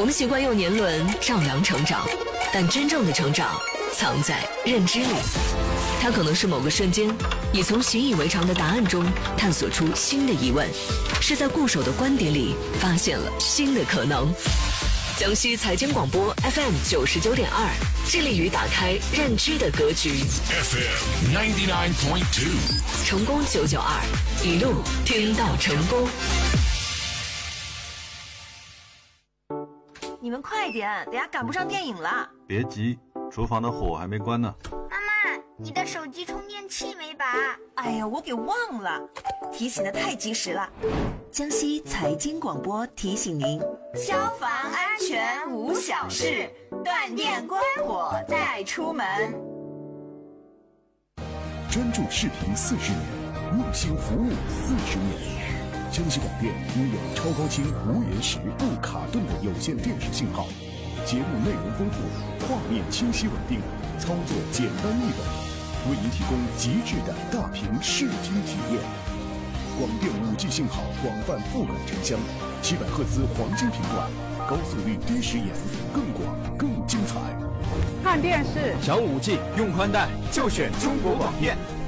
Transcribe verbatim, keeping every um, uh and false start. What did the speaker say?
我们习惯用年轮丈量成长，但真正的成长藏在认知里。它可能是某个瞬间，你从习以为常的答案中探索出新的疑问，是在固守的观点里发现了新的可能。江西财经广播 F M 九十九点二，致力于打开认知的格局。 F M ninety nine point two， 成功九九二，一路听到成功。 你们快点，等下赶不上电影了。 别急，厨房的火还没关呢。 妈妈，你的手机充电器没拔？ 哎呀，我给忘了，提醒的太及时了。 江西财经广播提醒您： 消防安全无小事，断电关火再出门。 专注视频四十年，用心服务四十年。江西广电拥有超高清、无延时、不卡顿的有线电视信号，节目内容丰富，画面清晰稳定，操作简单易懂，为您提供极致的大屏视听体验。广电五 G 信号广泛覆盖城乡，七百赫兹黄金频段，高速率低时延，更广更精彩。 看电视想五 G 用宽带就选中国广电。